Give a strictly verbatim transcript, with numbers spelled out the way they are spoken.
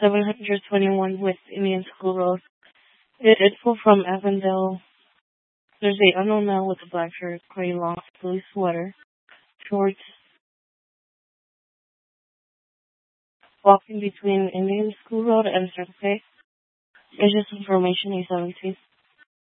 seven hundred twenty-one West Indian School Road. It info from Avondale. There's a unknown man with a black shirt, gray long sleeve sweater, shorts, walking between Indian School Road and Circle K. It's just information he's seventeen.